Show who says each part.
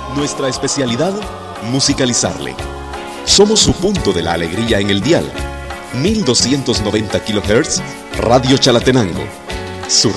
Speaker 1: Nuestra especialidad, musicalizarle. Somos su punto de la alegría en el dial. 1290 kHz, Radio Chalatenango. Su